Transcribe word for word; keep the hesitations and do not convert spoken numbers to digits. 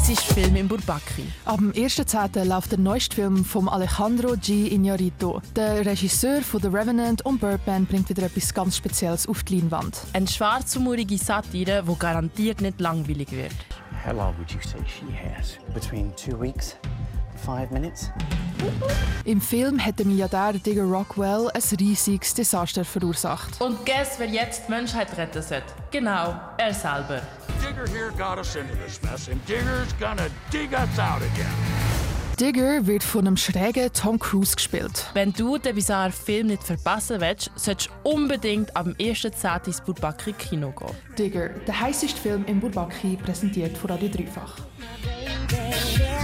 heißeste Film in Bourbaki. Am ersten zehnten läuft der neueste Film von Alejandro G. Iñárritu. Der Regisseur von The Revenant und Birdman bringt wieder etwas ganz Spezielles auf die Leinwand. Eine schwarzhumorige Satire, die garantiert nicht langweilig wird. How long would you say she has? Between two weeks and five minutes? Im Film hat der Milliardär Digger Rockwell ein riesiges Desaster verursacht. Und guess, wer jetzt die Menschheit retten sollte? Genau, er selber. Digger here got us into this mess, and Digger's gonna dig us out again. Digger wird von einem schrägen Tom Cruise gespielt. Wenn du den bizarren Film nicht verpassen willst, solltest du unbedingt am ersten zehnten ins Bourbaki Kino gehen. Digger, der heißeste Film in Bourbaki, präsentiert von Radio Dreifach.